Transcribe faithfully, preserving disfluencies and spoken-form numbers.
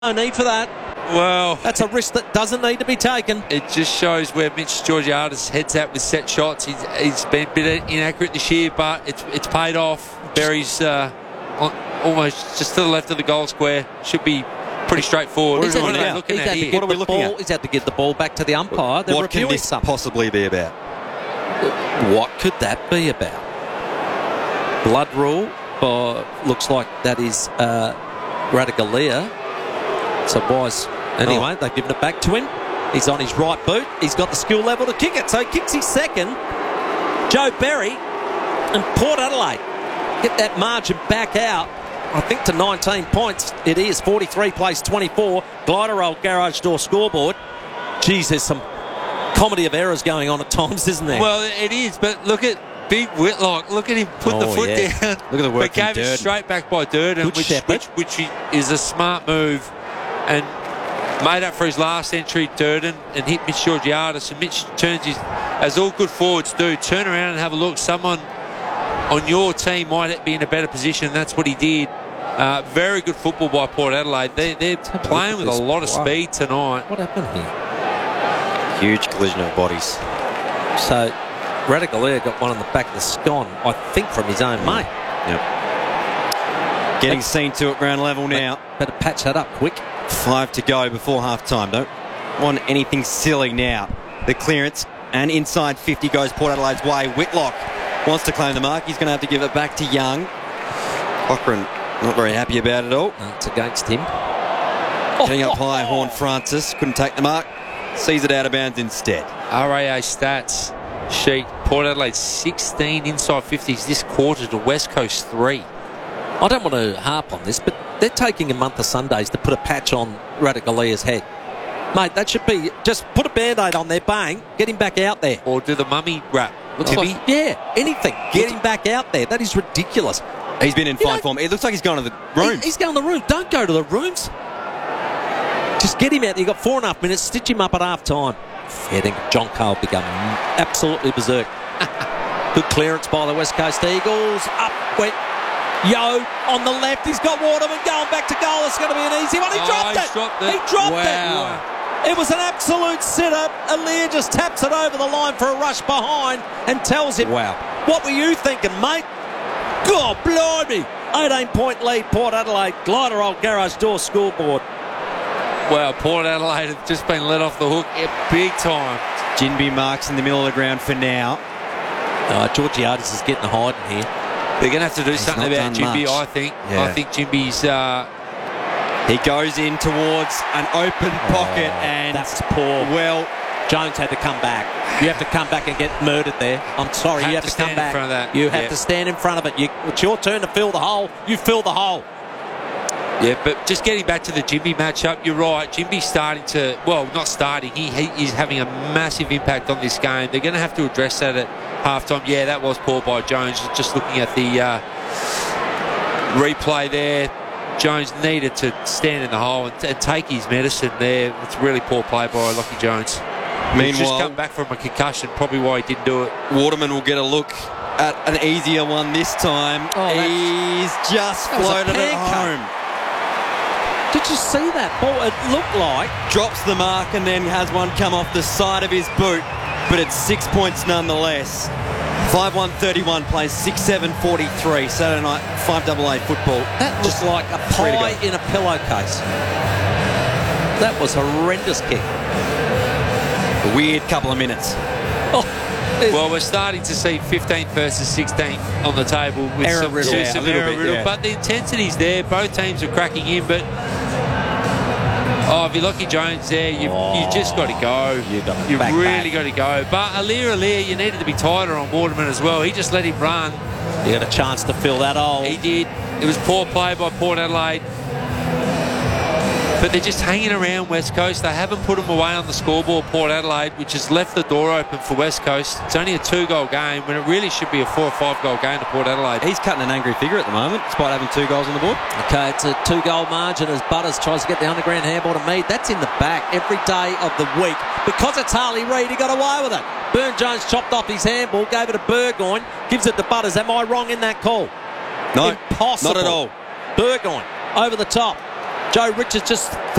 No need for that. Well, that's a risk that doesn't need to be taken. It just shows where Mitch Georgiades heads at with set shots. He's, he's been a bit inaccurate this year, but it's it's paid off. Berry's uh, almost just to the left of the goal square. Should be pretty straightforward. He's what had, are looking he's at had here? What are we looking ball, at? He's had to give the ball back to the umpire. They're what can this something. possibly be about? What could that be about? Blood rule. Uh, looks like that is uh, Ratugolea. So Wise, anyway, oh. they've given it back to him. He's on his right boot. He's got the skill level to kick it. So he kicks his second. Joe Berry and Port Adelaide get that margin back out. I think to nineteen points it is. forty-three plays twenty-four. Glider roll garage door scoreboard. Geez, there's some comedy of errors going on at times, isn't there? Well, it is, but look at Big Whitlock. Look at him put oh, the foot yeah. down. Look at the work But gave from it Durden. straight back by Durden, which, which, which is a smart move. And made up for his last entry, Durden, and hit Mitch Georgiades. And Mitch turns his, as all good forwards do, turn around and have a look. Someone on your team might be in a better position. That's what he did. Uh, very good football by Port Adelaide. They, they're playing with a lot of speed tonight. What happened here? Huge collision of bodies. So Ratugolea got one on the back of the scone, I think, from his own mate. Yep. Getting but, seen to at ground level now. Better patch that up quick. Five to go before half time. Don't want anything silly now. The clearance and inside fifty goes Port Adelaide's way. Whitlock wants to claim the mark. He's going to have to give it back to Young. Cochrane not very happy about it all. No, it's against him. Getting up high, Horn Francis couldn't take the mark. Sees it out of bounds instead. R A A stats sheet. Port Adelaide sixteen inside fifties this quarter to West Coast three. I don't want to harp on this, but they're taking a month of Sundays to put a patch on Ratugolea's head. Mate, that should be just put a band-aid on there, bang, get him back out there. Or do the mummy wrap. Looks like, yeah, anything. Get him back out there. That is ridiculous. He's been in you fine know, form. It looks like he's going to the room. He, he's going to the room. Don't go to the rooms. Just get him out there. You've got four and a half minutes. Stitch him up at half time. I think John Cole become absolutely berserk. Good clearance by the West Coast Eagles. Up went Yo on the left. He's got Waterman going back to goal. It's going to be an easy one. He oh, dropped it. dropped it. He dropped wow. it. It was an absolute sitter. Aaliyah just taps it over the line for a rush behind and tells him, wow, what were you thinking, mate? God, blimey. eighteen point lead, Port Adelaide. Glider roll garage door scoreboard. Well, Port Adelaide have just been let off the hook at big time. Jinby marks in the middle of the ground for now. Uh, Georgiades is getting a hiding here. They're going to have to do He's something about Jinby, much. I think. Yeah. I think Jinby's... Uh, he goes in towards an open pocket oh, and... That's poor. Well, Jones had to come back. You have to come back and get murdered there. I'm sorry, have you have to, to, come stand back. In front of that. You have yeah. to stand in front of it. You, it's your turn to fill the hole. You fill the hole. Yeah, but just getting back to the Jinby matchup, you're right. Jinby's starting to... Well, not starting. He, he is having a massive impact on this game. They're going to have to address that at halftime. Yeah, that was poor by Jones. Just looking at the uh, replay there, Jones needed to stand in the hole and, and take his medicine there. It's really poor play by Lockie Jones. Meanwhile, He's just come back from a concussion, probably why he didn't do it. Waterman will get a look at an easier one this time. Oh, He's just floated it home. Did you see that ball? It looked like... Drops the mark and then has one come off the side of his boot, but it's six points nonetheless. five one thirty-one plays six seven forty-three. Saturday night, five double A football. That looked like a pie in a pillowcase. That was a horrendous kick. A weird couple of minutes. Oh, well, we're starting to see fifteenth versus sixteenth on the table with error some, riddle. Yeah, some a little error bit, riddle. yeah. But the intensity's there. Both teams are cracking in, but oh, if you're Lockie Jones there, you've, oh, you've just got to go. You've, got you've back, really back. got to go. But Alir Alir, you needed to be tighter on Waterman as well. He just let him run. You had a chance to fill that hole. He did. It was poor play by Port Adelaide. But they're just hanging around West Coast. They haven't put them away on the scoreboard, Port Adelaide, which has left the door open for West Coast. It's only a two-goal game when it really should be a four or five-goal game to Port Adelaide. He's cutting an angry figure at the moment, despite having two goals on the board. Okay, it's a two-goal margin as Butters tries to get the underground handball to Mead. That's in the back every day of the week. Because it's Harley Reid, he got away with it. Burne-Jones chopped off his handball, gave it to Burgoyne, gives it to Butters. Am I wrong in that call? No, Impossible. not at all. Burgoyne over the top. Joe Richards just